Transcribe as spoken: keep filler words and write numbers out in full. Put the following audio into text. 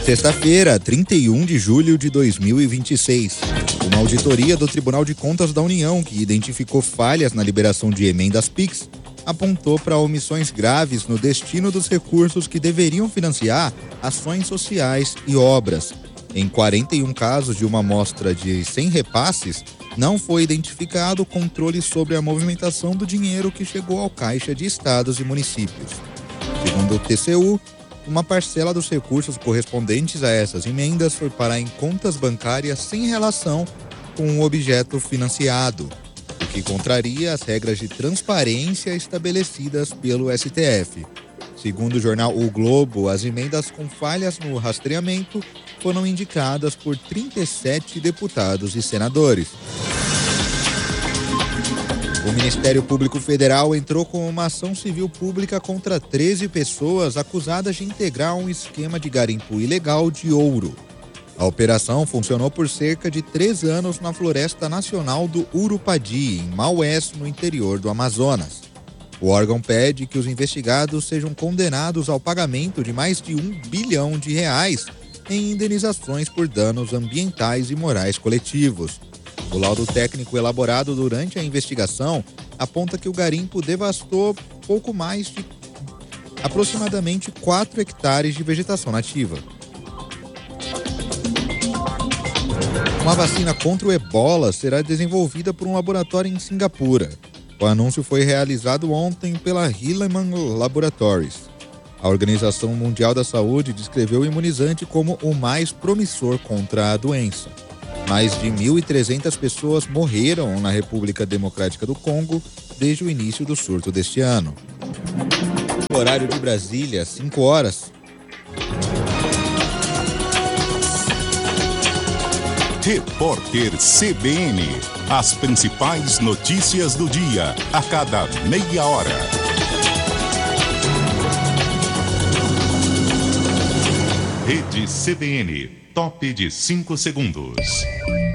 Sexta-feira, trinta e um de julho de dois mil e vinte e seis. Uma auditoria do Tribunal de Contas da União, que identificou falhas na liberação de emendas Pix, apontou para omissões graves no destino dos recursos que deveriam financiar ações sociais e obras. Em quarenta e um casos de uma amostra de cem repasses, não foi identificado controle sobre a movimentação do dinheiro que chegou ao caixa de estados e municípios. Segundo o T C U, uma parcela dos recursos correspondentes a essas emendas foi parar em contas bancárias sem relação com o objeto financiado, o que contraria as regras de transparência estabelecidas pelo S T F. Segundo o jornal O Globo, as emendas com falhas no rastreamento foram indicadas por trinta e sete deputados e senadores. O Ministério Público Federal entrou com uma ação civil pública contra treze pessoas acusadas de integrar um esquema de garimpo ilegal de ouro. A operação funcionou por cerca de três anos na Floresta Nacional do Urupadi, em Maués, no interior do Amazonas. O órgão pede que os investigados sejam condenados ao pagamento de mais de um bilhão de reais em indenizações por danos ambientais e morais coletivos. O laudo técnico elaborado durante a investigação aponta que o garimpo devastou pouco mais de aproximadamente quatro hectares de vegetação nativa. Uma vacina contra o ebola será desenvolvida por um laboratório em Singapura. O anúncio foi realizado ontem pela Hilleman Laboratories. A Organização Mundial da Saúde descreveu o imunizante como o mais promissor contra a doença. Mais de mil e trezentas pessoas morreram na República Democrática do Congo desde o início do surto deste ano. O horário de Brasília, cinco horas. Repórter C B N. As principais notícias do dia, a cada meia hora. Rede C B N, top de cinco segundos.